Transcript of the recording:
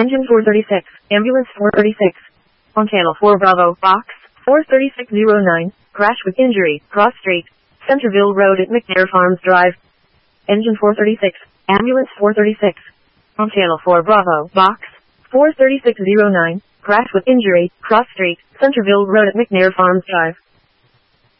Engine 436, Ambulance 436. On Channel 4 Bravo, Box 43609, crash with injury, cross street, Centerville Road at McNair Farms Drive. Engine 436, Ambulance 436. On Channel 4 Bravo, Box 43609, crash with injury, cross street, Centerville Road at McNair Farms Drive.